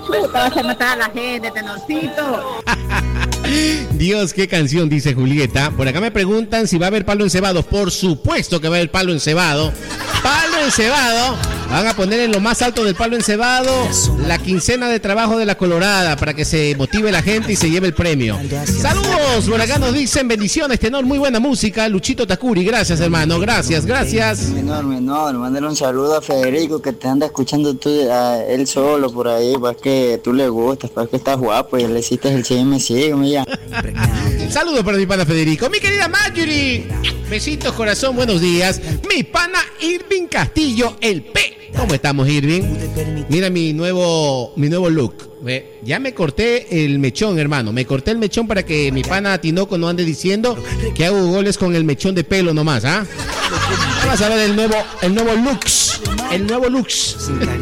Puta, vas a matar a la gente, Tenorcito. Dios, qué canción, dice Julieta. Por acá me preguntan si va a haber palo encebado. Por supuesto que va a haber palo encebado. Palo encebado. Van a poner en lo más alto del palo encebado la quincena de trabajo de la Colorada para que se motive la gente y se lleve el premio. Saludos, por acá nos dicen bendiciones, Tenor, muy buena música. Luchito Takuri, gracias hermano, gracias. Enorme, mándale un saludo a Federico que te anda escuchando tú, él solo por ahí, pues que tú le gustas, pues que estás guapo y le hiciste el sígueme ya. Saludos para mi pana Federico. Mi querida Marjorie, besitos corazón, buenos días. Mi pana Irving Castillo, el P. ¿Cómo estamos, Irving? Mira mi nuevo look. Ya me corté el mechón, hermano. Me corté el mechón para que mi pana Tinoco no ande diciendo que hago goles con el mechón de pelo nomás, ¿ah? Vamos a ver el nuevo looks. El nuevo looks.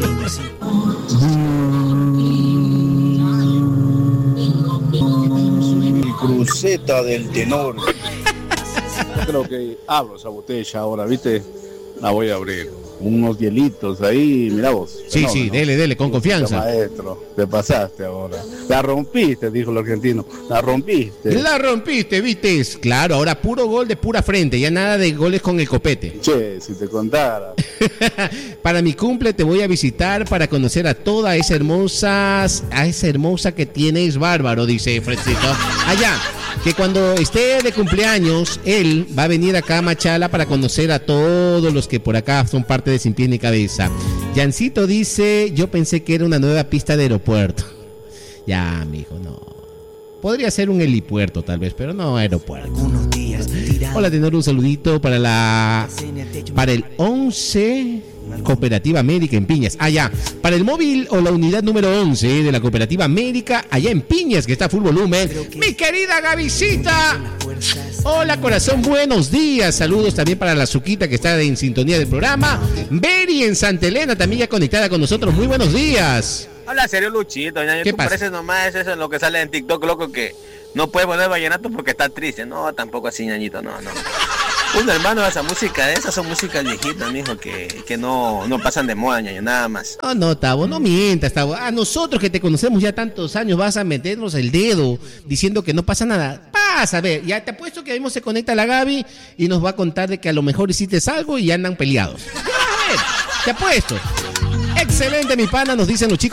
Cruceta del Tenor. Creo que abro esa botella ahora, ¿viste? La voy a abrir. Unos hielitos ahí, mirá vos. Sí, sí, ¿no? Dele, con confianza. Maestro, te pasaste ahora. La rompiste, dijo el argentino. La rompiste, ¿viste? Claro, ahora puro gol de pura frente, ya nada de goles con el copete. Che, si te contara. Para mi cumple te voy a visitar para conocer a toda esa hermosa que tienes, bárbaro, dice Fredcito. Allá. Que cuando esté de cumpleaños, él va a venir acá a Machala para conocer a todos los que por acá son parte de Sin Pie ni Cabeza. Jancito dice, yo pensé que era una nueva pista de aeropuerto. Ya, mijo, no. Podría ser un helipuerto tal vez, pero no aeropuerto. Hola, Tenor, un saludito para el 11... Cooperativa América en Piñas, allá, para el móvil o la unidad número 11 de la Cooperativa América, allá en Piñas, que está a full volumen. Mi querida Gavisita, hola corazón, buenos días, saludos también para la Zuquita que está en sintonía del programa. Beri en Santa Elena también ya conectada con nosotros, muy buenos días. Hola, serio Luchito, ¿ya? ¿Qué ¿Tú pasa? pareces nomás eso en lo que sale en TikTok, loco, que no puede poner vallenato porque está triste? No, tampoco así, ñañito, no. Un hermano, esa música, esas son músicas viejitas, mijo, que no pasan de moda, ñaño, nada más. No, Tavo, no mientas, Tavo. A nosotros que te conocemos ya tantos años vas a meternos el dedo diciendo que no pasa nada. Pasa, a ver, ya te apuesto que mismo se conecta la Gaby y nos va a contar de que a lo mejor hiciste algo y andan peleados. A ver, te apuesto. Excelente, mi pana, nos dicen los chicos.